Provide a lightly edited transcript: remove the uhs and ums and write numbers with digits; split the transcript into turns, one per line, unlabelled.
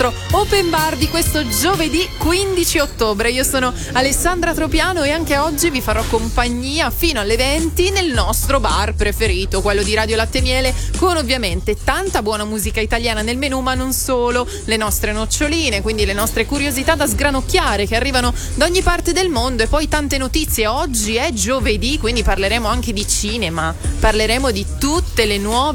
Open bar di questo giovedì 15 ottobre. Io sono Alessandra Tropiano e anche oggi vi farò compagnia fino alle 20 nel nostro bar preferito, quello di Radio Latte e Miele, con ovviamente tanta buona musica italiana nel menù, ma non solo, le nostre noccioline, quindi le nostre curiosità da sgranocchiare che arrivano da ogni parte del mondo, e poi tante notizie. Oggi è giovedì, quindi parleremo anche di cinema, parleremo di tutte le nuove